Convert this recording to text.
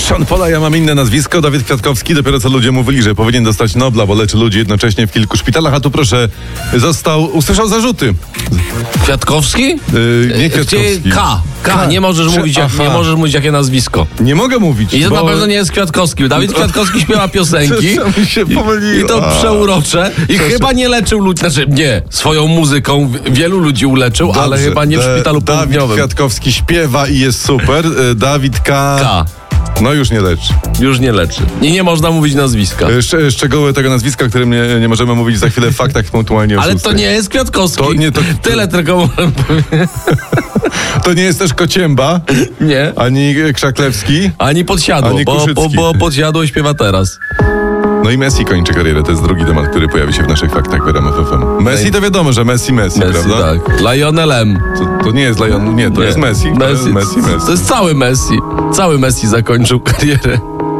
Sean Paul, ja mam inne nazwisko, Dawid Kwiatkowski. Dopiero co ludzie mówili, że powinien dostać Nobla, bo leczy ludzi jednocześnie w kilku szpitalach, a tu proszę, usłyszał zarzuty. Kwiatkowski? Nie Kwiatkowski. K. Nie możesz mówić jakie nazwisko. Nie mogę mówić. I to na pewno nie jest Kwiatkowski. Dawid Kwiatkowski śpiewa piosenki. Mi się pomyliło. I to przeurocze. I chyba nie leczył ludzi. Znaczy nie, swoją muzyką wielu ludzi uleczył, Dobrze, ale chyba nie w szpitalu Dawid południowym. Kwiatkowski śpiewa i jest super. Dawid K. No już nie leczy. Już nie leczy. I nie można mówić nazwiska. Szczegóły tego nazwiska, którym nie możemy mówić za chwilę w faktach punktualnie o Ale 6. to nie jest Kwiatkowski. To Tyle tylko możemy powiedzieć. To nie jest też Kocięba, Nie. ani Krzaklewski. Ani Podsiadło, Ani Kuszycki. bo Podsiadło śpiewa teraz. No i Messi kończy karierę. To jest drugi temat, który pojawi się w naszych faktach w RMF FM. Messi to wiadomo, że Messi, prawda? Tak. Lionel M. To nie jest Lionel, nie, to jest Messi. To jest Messi. To jest cały Messi. Cały Messi zakończył karierę.